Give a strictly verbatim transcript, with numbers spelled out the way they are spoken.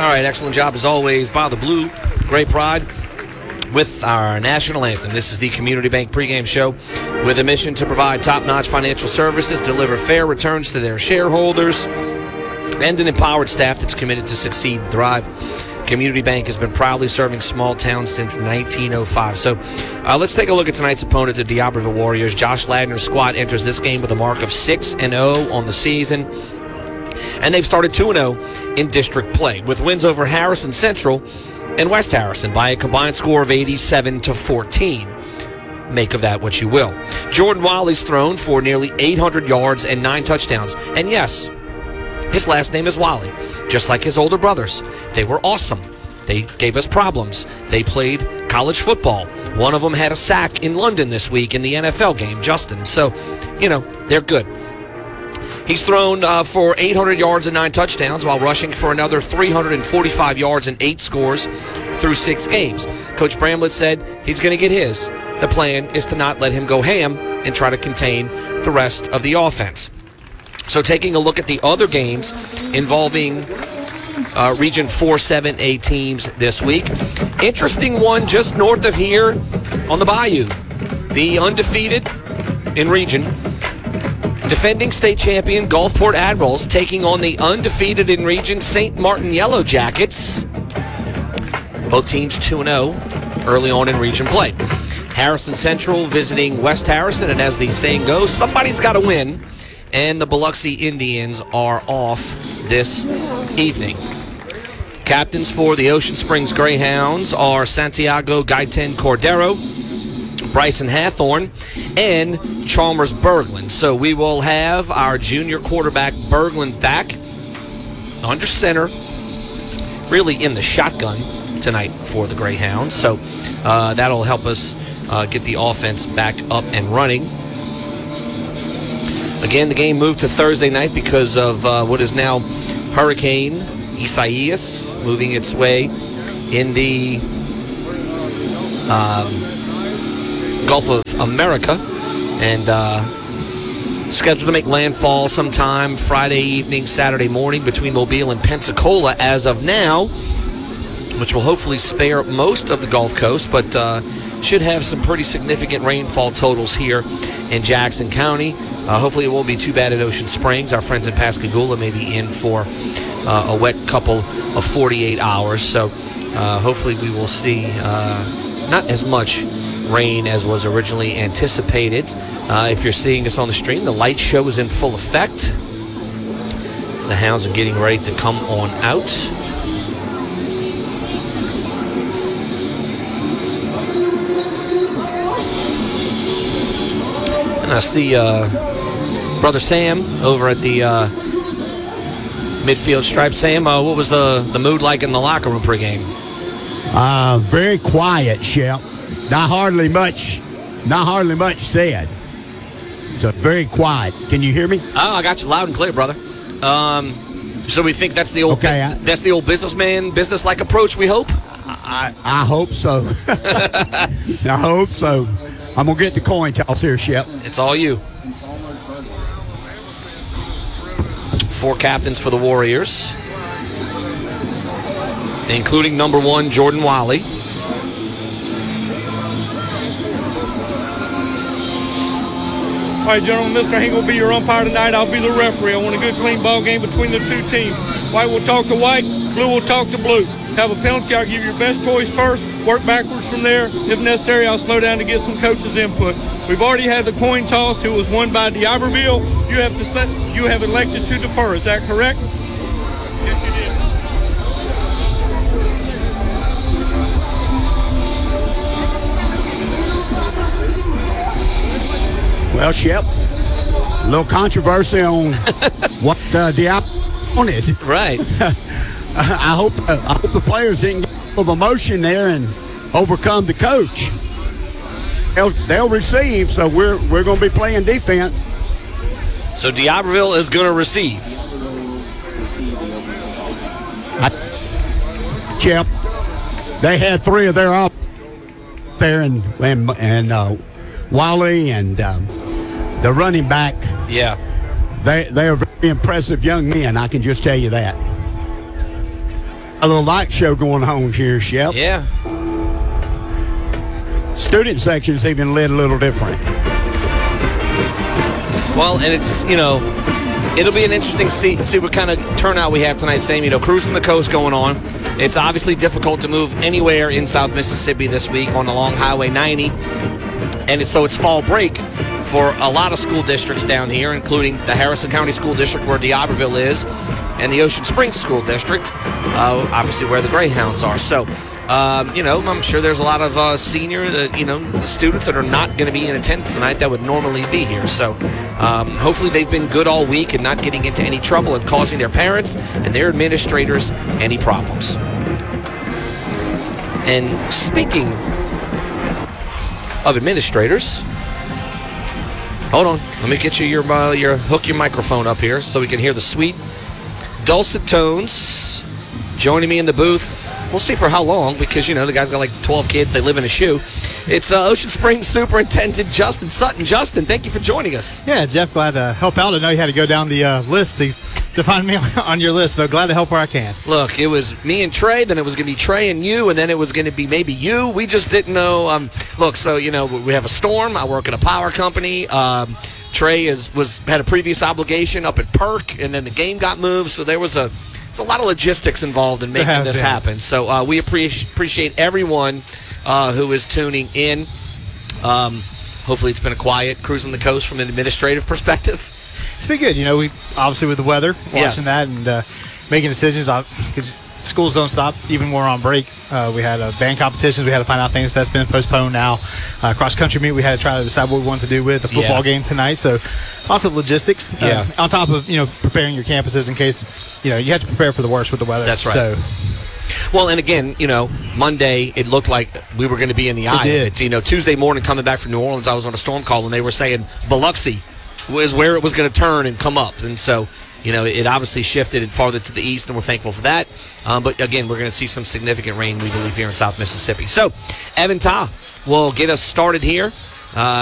right, excellent job as always by the Blue. Great pride with our national anthem. This is the Community Bank pregame show with a mission to provide top-notch financial services, deliver fair returns to their shareholders, and an empowered staff that's committed to succeed and thrive. Community Bank has been proudly serving small towns since nineteen oh five. So uh, let's take a look at tonight's opponent, the D'Iberville Warriors. Josh Ladner's squad enters this game with a mark of six and oh on the season. And they've started two and oh in district play with wins over Harrison Central and West Harrison by a combined score of eighty-seven to fourteen. Make of that what you will. Jordan Wiley's thrown for nearly eight hundred yards and nine touchdowns. And yes, his last name is Wiley, just like his older brothers. They were awesome. They gave us problems. They played college football. One of them had a sack in London this week in the N F L game, Justin. So, you know, they're good. He's thrown uh, for eight hundred yards and nine touchdowns while rushing for another three hundred forty-five yards and eight scores through six games. Coach Bramlett said he's going to get his. The plan is to not let him go ham and try to contain the rest of the offense. So taking a look at the other games involving uh, Region four seven A teams this week. Interesting one just north of here on the Bayou. The undefeated in region, defending state champion Gulfport Admirals taking on the undefeated in region Saint Martin Yellow Jackets. Both teams two and oh early on in region play. Harrison Central visiting West Harrison, and as the saying goes, somebody's got to win. And the Biloxi Indians are off this evening. Captains for the Ocean Springs Greyhounds are Santiago Gaiten Cordero, Bryson Hathorn, and Chalmers Berglund. So we will have our junior quarterback Berglund back under center, really in the shotgun tonight for the Greyhounds. So uh, that'll help us uh, get the offense back up and running. Again, the game moved to Thursday night because of uh, what is now Hurricane Isaias moving its way in the um, Gulf of America and uh, scheduled to make landfall sometime Friday evening, Saturday morning between Mobile and Pensacola as of now, which will hopefully spare most of the Gulf Coast, but uh, should have some pretty significant rainfall totals here in Jackson County. Uh, hopefully it won't be too bad at Ocean Springs. Our friends in Pascagoula may be in for uh, a wet couple of forty-eight hours. So uh, hopefully we will see uh, not as much rain as was originally anticipated. Uh, if you're seeing us on the stream, the light show is in full effect as the Hounds are getting ready to come on out. And I see uh, Brother Sam over at the uh, midfield stripe. Sam, uh, what was the, the mood like in the locker room pregame? Uh, very quiet, Shep. Not hardly much, not hardly much said. So very quiet. Can you hear me? Oh, I got you loud and clear, brother. Um, so we think that's the old okay, I, that's the old businessman, business-like approach, we hope? I, I hope so. I hope so. I'm going to get the coin toss here, Shep. It's all you. Four captains for the Warriors, including number one, Jordan Wiley. All right, gentlemen, Mister Hank will be your umpire tonight. I'll be the referee. I want a good, clean ball game between the two teams. White will talk to white, blue will talk to blue. Have a penalty, I'll give you your best choice first, work backwards from there. If necessary, I'll slow down to get some coaches' input. We've already had the coin toss, who was won by D'Iberville. You have to set, you have elected to defer. Is that correct? Yes, you did. Well, Shep, a little controversy on what uh, D'Iberville wanted. Right. I hope uh, I hope the players didn't get full of emotion there and overcome the coach. They'll, they'll receive, so we're we're going to be playing defense. So D'Iberville is going to receive. I, Chip, they had three of their up there, and and, and uh, Wally and um, the running back. Yeah, they they are very impressive young men. I can just tell you that. a little light show going on here, Shep. Yeah. Student section's even lit a little different. Well, and it's, you know, it'll be an interesting see see what kind of turnout we have tonight. Same, you know, Cruising the Coast going on. It's obviously difficult to move anywhere in South Mississippi this week on along Highway ninety, and it's, so it's fall break for a lot of school districts down here, including the Harrison County School District where D'Iberville is, and the Ocean Springs School District, uh, obviously where the Greyhounds are. So, um, you know, I'm sure there's a lot of uh, senior, uh, you know, students that are not going to be in attendance tonight that would normally be here. So, um, hopefully they've been good all week and not getting into any trouble and causing their parents and their administrators any problems. And speaking of administrators, hold on, let me get you your uh, your hook your microphone up here so we can hear the sweet, dulcet tones. Joining me in the booth, we'll see for how long, because, you know, the guy's got like twelve kids. They live in a shoe. It's uh, Ocean Springs Superintendent Justin Sutton. Justin, thank you for joining us. Yeah, Jeff, glad to help out. I know you had to go down the uh, list to, to find me on your list, but glad to help where I can. Look, it was me and Trey, then it was going to be Trey and you, and then it was going to be maybe you. We just didn't know. Um, look, so, you know, we have a storm. I work at a power company. Um, Trey is was had a previous obligation up at Perk, and then the game got moved, so there was a a lot of logistics involved in making this been. happen. So uh, we appreciate appreciate everyone uh, who is tuning in. Um, hopefully it's been a quiet Cruising the Coast from an administrative perspective. It's been good. You know, we obviously with the weather, watching Yes. that and uh, making decisions. Because schools don't stop even when we're on break. Uh, we had uh, band competitions. We had to find out things that's been postponed now. Uh, cross country meet. We had to try to decide what we wanted to do with the football Yeah. game tonight. So lots of logistics. Yeah. Uh, on top of, you know, preparing your campuses in case, you know, you have to prepare for the worst with the weather. That's right. So Well, and again, you know, Monday it looked like we were going to be in the eye did. of it. You know, Tuesday morning coming back from New Orleans, I was on a storm call and they were saying Biloxi was where it was going to turn and come up, and so, you know, it obviously shifted and farther to the east, and we're thankful for that. Um, but again, we're going to see some significant rain, we believe, here in South Mississippi. So, Evan Ta will get us started here. Uh,